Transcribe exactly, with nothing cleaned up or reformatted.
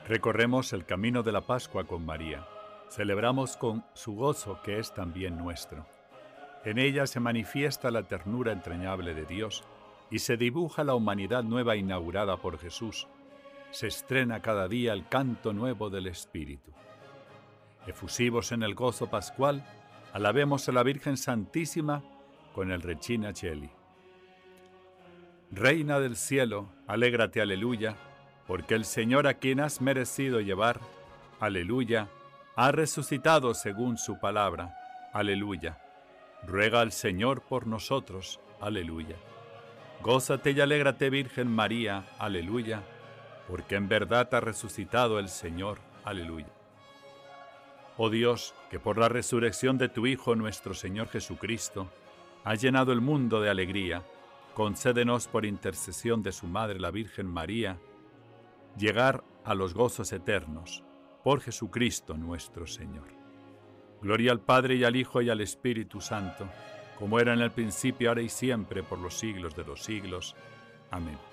Recorremos el camino de la Pascua con María. Celebramos con su gozo que es también nuestro. En ella se manifiesta la ternura entrañable de Dios y se dibuja la humanidad nueva inaugurada por Jesús. Se estrena cada día el canto nuevo del Espíritu. Efusivos en el gozo pascual, alabemos a la Virgen Santísima con el Regina Coeli. Reina del cielo, alégrate, aleluya, porque el Señor a quien has merecido llevar, aleluya, ha resucitado según su palabra, aleluya. Ruega al Señor por nosotros, aleluya. Gózate y alégrate, Virgen María, aleluya, porque en verdad ha resucitado el Señor, aleluya. Oh Dios, que por la resurrección de tu Hijo nuestro Señor Jesucristo, has llenado el mundo de alegría, concédenos por intercesión de su Madre la Virgen María, llegar a los gozos eternos, por Jesucristo nuestro Señor. Gloria al Padre y al Hijo y al Espíritu Santo, como era en el principio, ahora y siempre, por los siglos de los siglos. Amén.